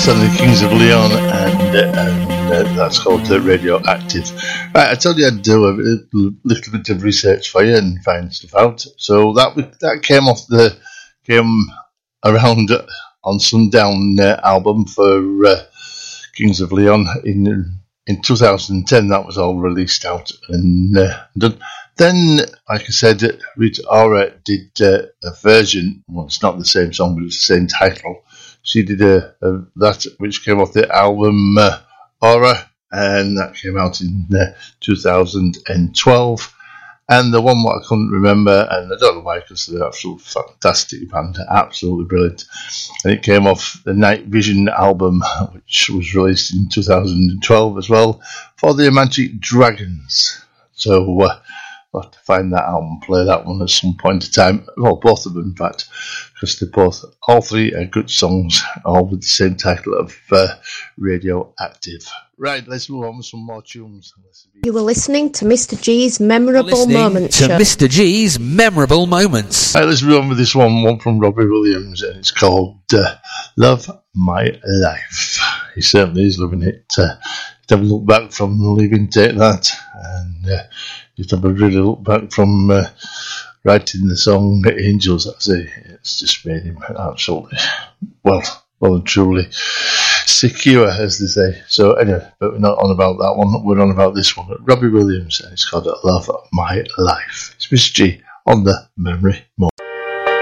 on the Kings of Leon, and that's called Radioactive. Right, I told you I'd do a little bit of research for you and find stuff out. So that came around on Sundown album for Kings of Leon in 2010. That was all released out and done. Then, like I said, Rita Ora did a version. Well, it's not the same song, but it's the same title. She did that, which came off the album Aura, and that came out in 2012. And the one what I couldn't remember, and I don't know why, because they're absolutely fantastic band, absolutely brilliant. And it came off the Night Vision album, which was released in 2012 as well, for the Magic Dragons. So we'll have to find that out and play that one at some point in time. Well, both of them, in fact, because they're all three are good songs, all with the same title of Radioactive. Right, let's move on with some more tunes. You were listening to Mr. G's Memorable Moments show. Mr. G's Memorable Moments. Right, let's move on with this one from Robbie Williams, and it's called Love My Life. He certainly is loving it. Have a look back from Leaving Take That, and you'd have a really look back from writing the song Angels. I say it's just made him absolutely well and truly secure, as they say. So anyway, but we're not on about that one. We're on about this one, Robbie Williams, and it's called Love My Life. It's Mr. G on the Memory Moment.